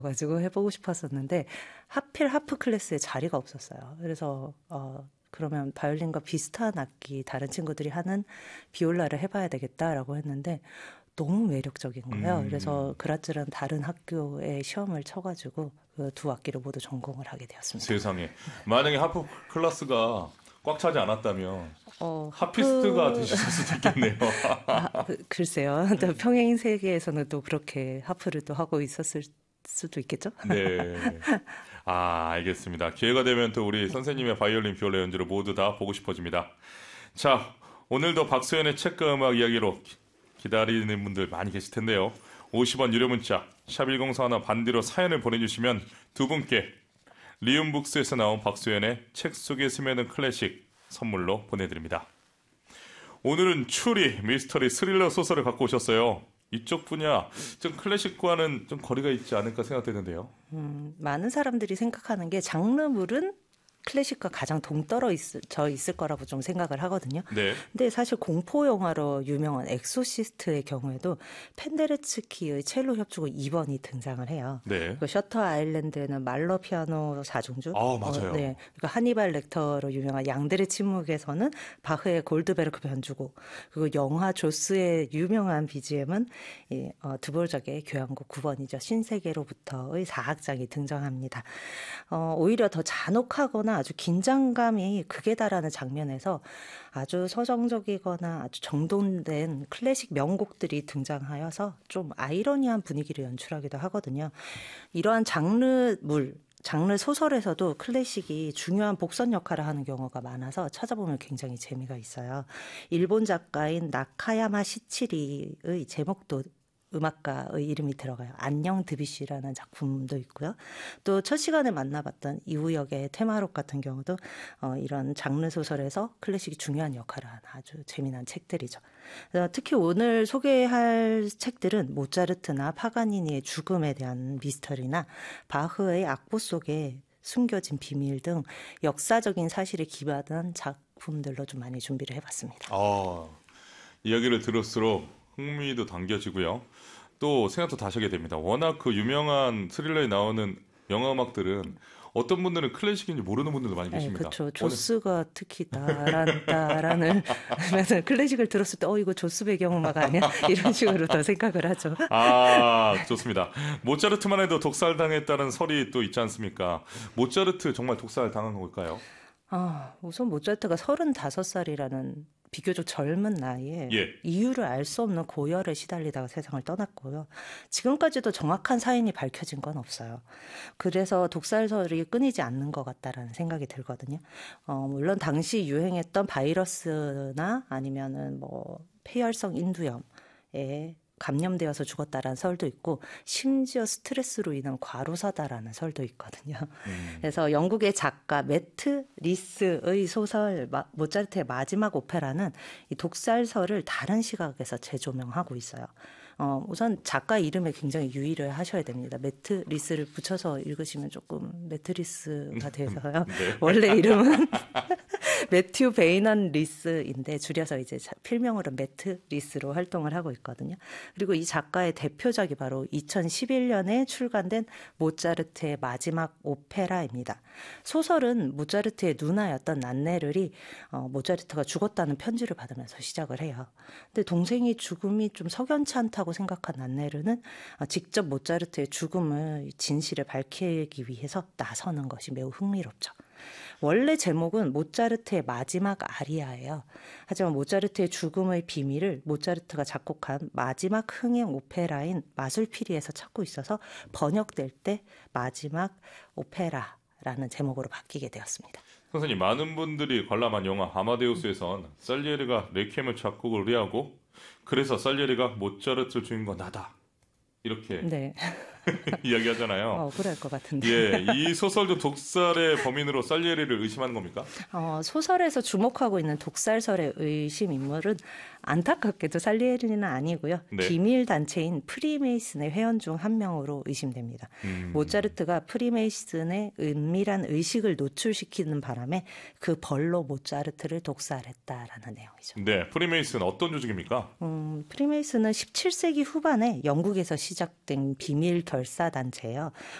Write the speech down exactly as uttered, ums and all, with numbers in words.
가지고 해보고 싶었었는데 하필 하프 클래스에 자리가 없었어요. 그래서 어, 그러면 바이올린과 비슷한 악기 다른 친구들이 하는 비올라를 해봐야 되겠다라고 했는데 너무 매력적인 거예요. 음. 그래서 그라츠란 다른 학교에 시험을 쳐가지고 그 두 악기를 모두 전공을 하게 되었습니다. 세상에. 만약에 하프 클래스가 꽉 차지 않았다면 어, 하피스트가 하프... 되셨을 수도 있겠네요. 아, 그, 글쎄요. 또 평행 세계에서는 또 그렇게 하프를 또 하고 있었을 수도 있겠죠? 네. 아, 알겠습니다. 기회가 되면 또 우리 선생님의 바이올린, 비올라 연주를 모두 다 보고 싶어집니다. 자, 오늘도 박소연의 책과 음악 이야기로 기, 기다리는 분들 많이 계실 텐데요. 오십 원 유료 문자 샵 일공사일 반대로 사연을 보내주시면 두 분께 리움북스에서 나온 박소연의 책 속에 스며든 클래식 선물로 보내드립니다. 오늘은 추리, 미스터리, 스릴러 소설을 갖고 오셨어요. 이쪽 분야 좀 클래식과는 좀 거리가 있지 않을까 생각되는데요. 음, 많은 사람들이 생각하는 게 장르물은 클래식과 가장 동떨어 있을, 저 있을 거라고 좀 생각을 하거든요. 네. 근데 사실 공포 영화로 유명한 엑소시스트의 경우에도 펜데레츠키의 첼로 협주곡 이 번이 등장을 해요. 네. 그 셔터 아일랜드에는 말러 피아노 사중주. 아, 맞아요. 어, 네. 그러니까 하니발 렉터로 유명한 양들의 침묵에서는 바흐의 골드베르크 변주곡. 그리고 영화 조스의 유명한 비지엠은 이, 어, 드보르작의 교향곡 구 번이죠. 신세계로부터의 사 악장이 등장합니다. 어, 오히려 더 잔혹하거나 아주 긴장감이 극에 달하는 장면에서 아주 서정적이거나 아주 정돈된 클래식 명곡들이 등장하여서 좀 아이러니한 분위기를 연출하기도 하거든요. 이러한 장르물, 장르 소설에서도 클래식이 중요한 복선 역할을 하는 경우가 많아서 찾아보면 굉장히 재미가 있어요. 일본 작가인 나카야마 시치리의 제목도 음악가의 이름이 들어가요. 안녕 드뷔시라는 작품도 있고요. 또 첫 시간에 만나봤던 이우역의 테마록 같은 경우도 어, 이런 장르 소설에서 클래식이 중요한 역할을 하는 아주 재미난 책들이죠. 특히 오늘 소개할 책들은 모차르트나 파가니니의 죽음에 대한 미스터리나 바흐의 악보 속에 숨겨진 비밀 등 역사적인 사실에 기반한 작품들로 좀 많이 준비를 해봤습니다. 아, 이야기를 들을수록 흥미도 당겨지고요. 또 생각도 다시 하게 됩니다. 워낙 그 유명한 스릴러에 나오는 영화 음악들은 어떤 분들은 클래식인지 모르는 분들도 많이 계십니다. 네, 그렇죠. 조스가 특히 따란 따란을 하면서 클래식을 들었을 때 어 이거 조스 배경음악 아니야? 이런 식으로 더 생각을 하죠. 아, 좋습니다. 모차르트만 해도 독살당했다는 설이 또 있지 않습니까? 모차르트 정말 독살당한 걸까요? 아, 우선 모차르트가 서른다섯 살이라는 비교적 젊은 나이에 예. 이유를 알 수 없는 고열에 시달리다가 세상을 떠났고요. 지금까지도 정확한 사인이 밝혀진 건 없어요. 그래서 독살설이 끊이지 않는 것 같다라는 생각이 들거든요. 어, 물론 당시 유행했던 바이러스나 아니면은 뭐 폐혈성 인두염에 감염되어서 죽었다라는 설도 있고 심지어 스트레스로 인한 과로사다라는 설도 있거든요. 음. 그래서 영국의 작가 매트 리스의 소설 모차르트의 마지막 오페라는 이 독살설을 다른 시각에서 재조명하고 있어요. 어, 우선 작가 이름에 굉장히 유의를 하셔야 됩니다. 매트 리스를 붙여서 읽으시면 조금 매트리스가 돼서요. 네. 원래 이름은 매튜 베이넌 리스인데 줄여서 이제 필명으로 매트 리스로 활동을 하고 있거든요. 그리고 이 작가의 대표작이 바로 이천십일 년에 출간된 모차르트의 마지막 오페라입니다. 소설은 모차르트의 누나였던 난네를이 어, 모차르트가 죽었다는 편지를 받으면서 시작을 해요. 근데 동생이 죽음이 좀 석연치 않다고 생각한 난네르는 어, 직접 모차르트의 죽음을 진실을 밝히기 위해서 나서는 것이 매우 흥미롭죠. 원래 제목은 모차르트의 마지막 아리아예요. 하지만 모차르트의 죽음의 비밀을 모차르트가 작곡한 마지막 흥행 오페라인 마술피리에서 찾고 있어서 번역될 때 마지막 오페라라는 제목으로 바뀌게 되었습니다. 선생님, 많은 분들이 관람한 영화 아마데우스에선 살리에리가 레퀴엠을 작곡을 의뢰하고 그래서 살리에리가 모차르트 주인공 나다 이렇게 네. 이야기하잖아요. 어, 그럴 것 같은데. 예, 이 소설도 독살의 범인으로 살리에리를 의심하는 겁니까? 어, 소설에서 주목하고 있는 독살설의 의심 인물은 안타깝게도 살리에리는 아니고요. 네. 비밀 단체인 프리메이슨의 회원 중 한 명으로 의심됩니다. 음. 모차르트가 프리메이슨의 은밀한 의식을 노출시키는 바람에 그 벌로 모차르트를 독살했다라는 내용이죠. 네, 프리메이슨 어떤 조직입니까? 음, 프리메이슨은 십칠 세기 후반에 영국에서 시작된 비밀 결사 단체예요.